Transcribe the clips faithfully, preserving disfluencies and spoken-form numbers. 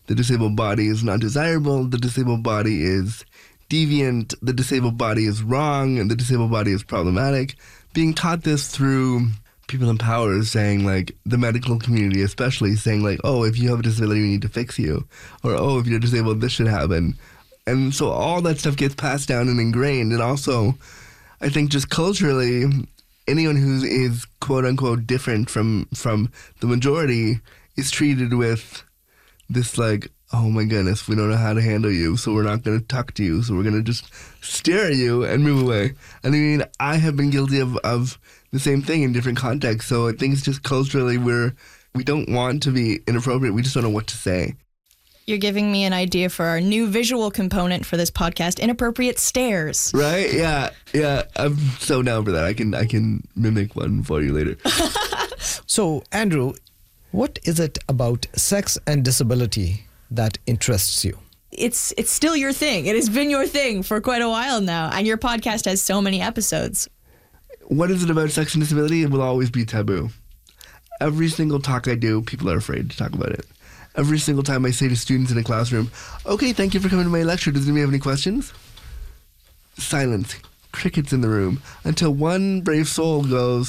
the disabled body is not desirable, the disabled body is deviant, the disabled body is wrong, and the disabled body is problematic. Being taught this through people in power saying, like, the medical community especially, saying, like, oh, if you have a disability, we need to fix you. Or, oh, if you're disabled, this should happen. And so all that stuff gets passed down and ingrained. And also, I think just culturally, anyone who is quote-unquote different from, from the majority is treated with this, like, oh my goodness, we don't know how to handle you, so we're not going to talk to you, so we're going to just stare at you and move away. And I mean, I have been guilty of, of the same thing in different contexts, so I think it's just culturally we're, we don't want to be inappropriate, we just don't know what to say. You're giving me an idea for our new visual component for this podcast, inappropriate stares. Right? Yeah, yeah. I'm so down for that. I can I can mimic one for you later. So, Andrew, what is it about sex and disability that interests you? It's it's still your thing. It has been your thing for quite a while now, and your podcast has so many episodes. What is it about sex and disability? It will always be taboo. Every single talk I do, people are afraid to talk about it. Every single time I say to students in a classroom, okay, thank you for coming to my lecture. Does anybody have any questions? Silence. Crickets in the room. Until one brave soul goes,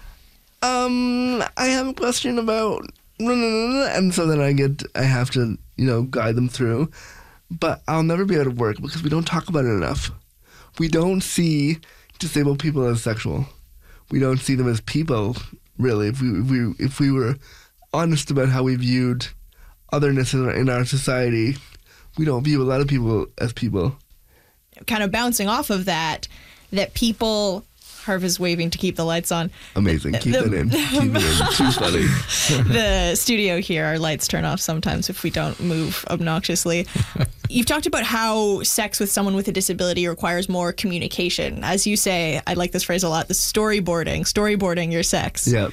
um, I have a question about... And so then I get, I have to, you know, guide them through. But I'll never be out of work because we don't talk about it enough. We don't see disabled people as sexual. We don't see them as people, really. If we, if we, if we were honest about how we viewed otherness in our, in our society, we don't view a lot of people as people. Kind of bouncing off of that, that people... Harv is waving to keep the lights on. Amazing. Keep the, it in. Keep it in. Too funny. The studio here, our lights turn off sometimes if we don't move obnoxiously. You've talked about how sex with someone with a disability requires more communication. As you say, I like this phrase a lot, the storyboarding, storyboarding your sex. Yeah.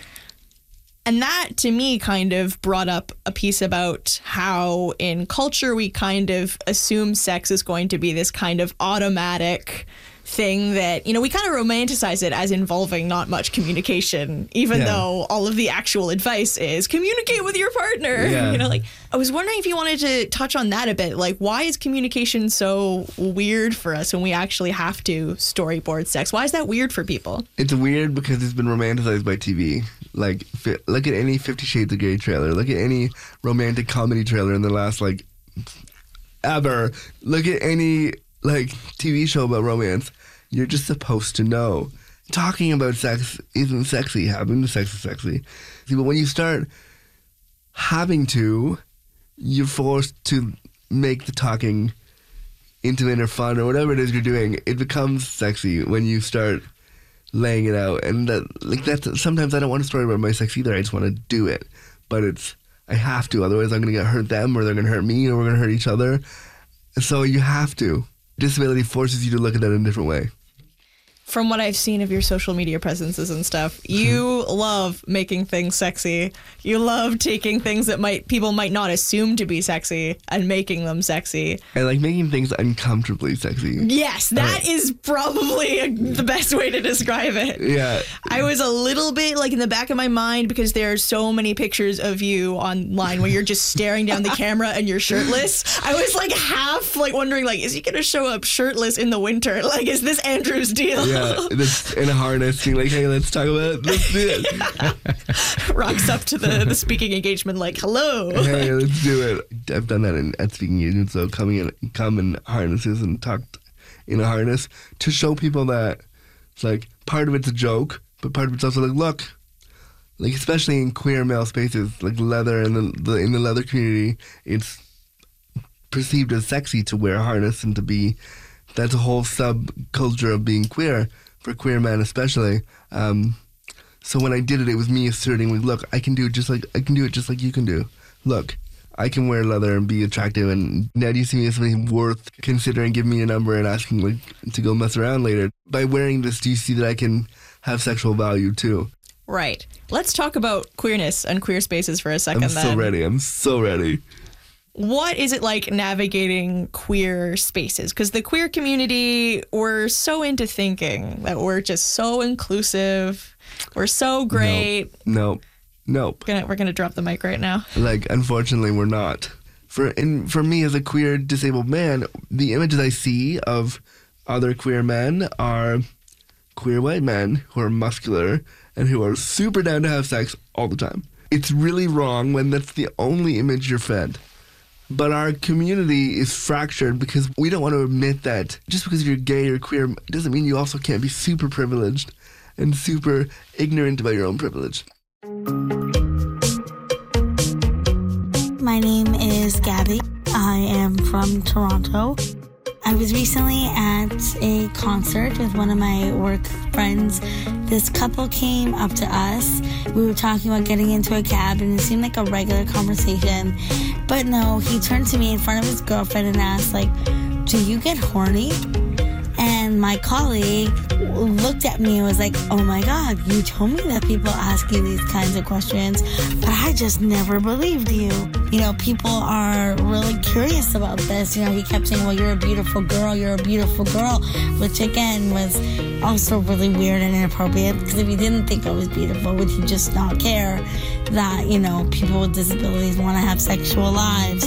And that, to me, kind of brought up a piece about how in culture we kind of assume sex is going to be this kind of automatic thing that, you know, we kind of romanticize it as involving not much communication, even yeah. though all of the actual advice is communicate with your partner. Yeah. You know, like, I was wondering if you wanted to touch on that a bit. Like, why is communication so weird for us when we actually have to storyboard sex? Why is that weird for people? It's weird because it's been romanticized by T V. Like, fi- look at any Fifty Shades of Grey trailer. Look at any romantic comedy trailer in the last, like, ever. Look at any, like, T V show about romance. You're just supposed to know. Talking about sex isn't sexy. Having the sex is sexy. See, but when you start having to, you're forced to make the talking intimate or fun or whatever it is you're doing. It becomes sexy when you start laying it out. And that, like that's, sometimes I don't want to story about my sex either. I just want to do it. But it's, I have to. Otherwise I'm going to get hurt them, or they're going to hurt me, or we're going to hurt each other. So you have to. Disability forces you to look at that in a different way. From what I've seen of your social media presences and stuff, you love making things sexy. You love taking things that might people might not assume to be sexy and making them sexy. I like making things uncomfortably sexy. Yes, that uh, is probably a, the best way to describe it. Yeah. I was a little bit like in the back of my mind because there are so many pictures of you online where you're just staring down the camera and you're shirtless. I was like half like wondering like, is he going to show up shirtless in the winter? Like, is this Andrew's deal? Yeah. That's in a harness, being like, hey, let's talk about it. Let's do it. Yeah. Rocks up to the, the speaking engagement like, hello. Hey, let's do it. I've done that in, at speaking engagements, so coming in, come in harnesses and talk in a harness to show people that it's like part of it's a joke, but part of it's also like, look, like especially in queer male spaces, like leather and the, the in the leather community, it's perceived as sexy to wear a harness and to be. That's a whole subculture of being queer, for queer men especially. Um, so when I did it, it was me asserting, like, look, I can do it just like I can do it just like you can do. Look, I can wear leather and be attractive, and now do you see me as something worth considering giving me a number and asking like to go mess around later? By wearing this, do you see that I can have sexual value too? Right. Let's talk about queerness and queer spaces for a second. I'm then. so ready. I'm so ready. What is it like navigating queer spaces? Because the queer community, we're so into thinking that we're just so inclusive. We're so great. Nope. Nope. Nope. We're gonna, we're gonna drop the mic right now. Like, unfortunately, we're not. For in for me as a queer disabled man, the images I see of other queer men are queer white men who are muscular and who are super down to have sex all the time. It's really wrong when that's the only image you're fed. But our community is fractured because we don't want to admit that just because you're gay or queer doesn't mean you also can't be super privileged and super ignorant about your own privilege. My name is Gabby. I am from Toronto. I was recently at a concert with one of my work friends. This couple came up to us. We were talking about getting into a cab, and it seemed like a regular conversation. But no, he turned to me in front of his girlfriend and asked, like, do you get horny? And my colleague looked at me and was like, oh my God, you told me that people ask you these kinds of questions, but I just never believed you. You know, people are really curious about this. You know, he kept saying, well, you're a beautiful girl, you're a beautiful girl, which again was also really weird and inappropriate, because if he didn't think I was beautiful, would he just not care that, you know, people with disabilities want to have sexual lives?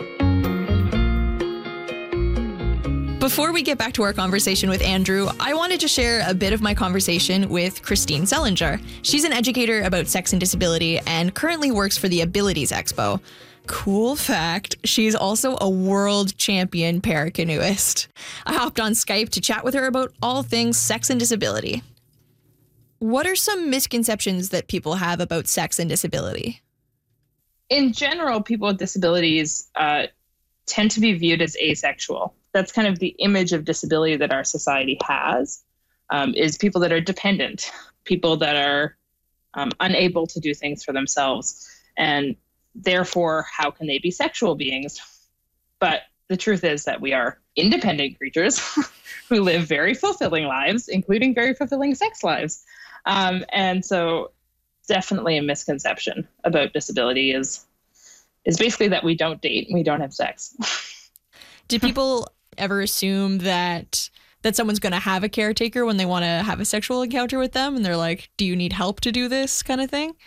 Before we get back to our conversation with Andrew, I wanted to share a bit of my conversation with Christine Selinger. She's an educator about sex and disability and currently works for the Abilities Expo. Cool fact, she's also a world champion paracanoeist. I hopped on Skype to chat with her about all things sex and disability. What are some misconceptions that people have about sex and disability? In general, people with disabilities uh, tend to be viewed as asexual. That's kind of the image of disability that our society has, um, is people that are dependent, people that are um, unable to do things for themselves. And therefore, how can they be sexual beings? But the truth is that we are independent creatures who live very fulfilling lives, including very fulfilling sex lives. Um, and so definitely a misconception about disability is, is basically that we don't date and we don't have sex. Do people ever assume that that someone's going to have a caretaker when they want to have a sexual encounter with them, and they're like, do you need help to do this kind of thing?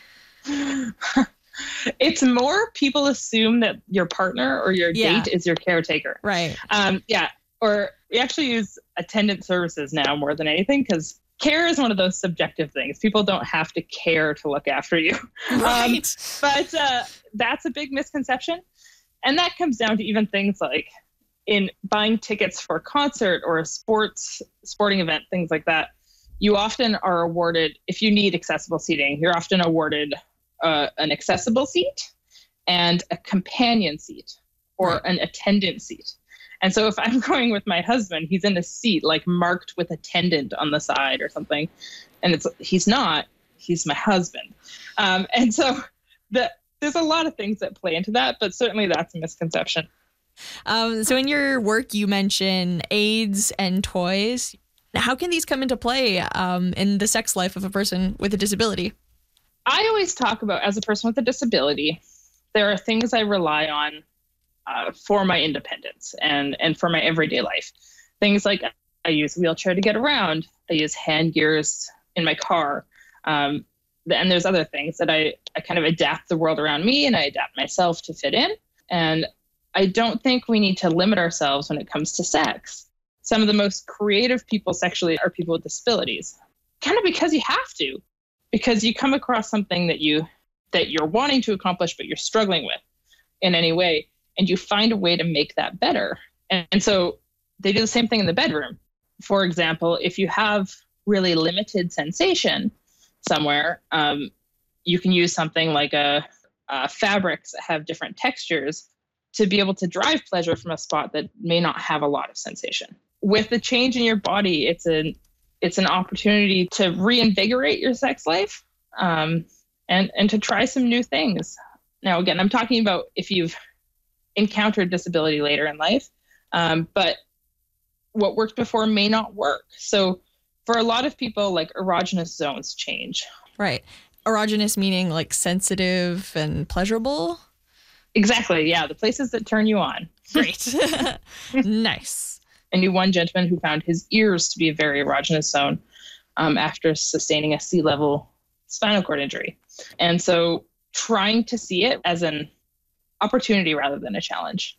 It's more people assume that your partner or your Yeah. date is your caretaker. Right. Um, yeah. Or we actually use attendant services now more than anything, because care is one of those subjective things. People don't have to care to look after you. Right. Um, but uh, that's a big misconception. And that comes down to even things like in buying tickets for a concert or a sports sporting event, things like that. You often are awarded, if you need accessible seating, you're often awarded uh, an accessible seat and a companion seat or Right. an attendant seat. And so if I'm going with my husband, he's in a seat like marked with attendant on the side or something. And it's he's not, he's my husband. Um, and so the, there's a lot of things that play into that, but certainly that's a misconception. Um, so in your work, you mention aids and toys. How can these come into play um, in the sex life of a person with a disability? I always talk about, as a person with a disability, there are things I rely on uh, for my independence and, and for my everyday life. Things like I use a wheelchair to get around. I use hand gears in my car. Um, and there's other things that I, I kind of adapt the world around me and I adapt myself to fit in. And I don't think we need to limit ourselves when it comes to sex. Some of the most creative people sexually are people with disabilities, kind of because you have to, because you come across something that you that you're wanting to accomplish, but you're struggling with in any way, and you find a way to make that better. And, and so they do the same thing in the bedroom. For example, if you have really limited sensation somewhere, um, you can use something like a, a fabrics that have different textures to be able to drive pleasure from a spot that may not have a lot of sensation. With the change in your body, it's an it's an opportunity to reinvigorate your sex life um, and, and to try some new things. Now, again, I'm talking about if you've encountered disability later in life, um, but what worked before may not work. So for a lot of people, like erogenous zones change. Right. Erogenous meaning like sensitive and pleasurable? Exactly. Yeah. The places that turn you on. Great. Nice. I knew one gentleman who found his ears to be a very erogenous zone um, after sustaining a C-level spinal cord injury. And so trying to see it as an opportunity rather than a challenge.